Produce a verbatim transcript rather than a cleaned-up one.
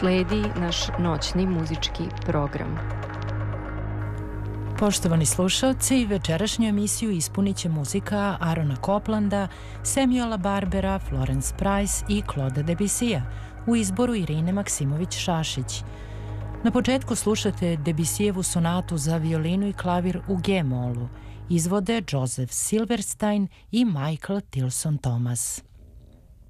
sledi naš noćni muzički program. Poštovani slušalci, večerašnju emisiju ispunit će muzika Arona Coplanda, Samuela Barbera, Florence Price i Claude Debussya u izboru Irine Maksimović-Šašić. Na početku slušate Debussyjevu sonatu za violinu i klavir u G-molu. Izvode Joseph Silverstein i Michael Tilson Thomas.